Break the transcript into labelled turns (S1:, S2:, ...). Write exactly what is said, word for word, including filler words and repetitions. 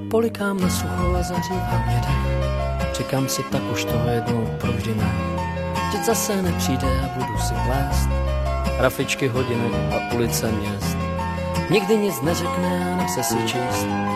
S1: polikám na sucho a zahřívám mě dech. Říkám si, tak už toho jednou provždy ne. Vždyť zase nepřijde a budu si plést rafičky hodinek a ulice měst. Nikdy nic neřekne a nechce si číst